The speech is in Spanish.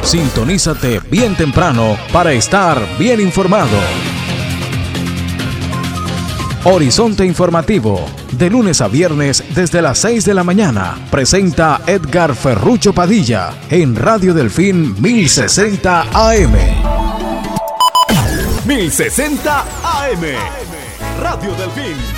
Sintonízate bien temprano para estar bien informado. Horizonte Informativo, de lunes a viernes desde las 6 de la mañana, presenta Edgar Ferrucho Padilla en Radio Delfín 1060 AM. 1060 AM, Radio Delfín.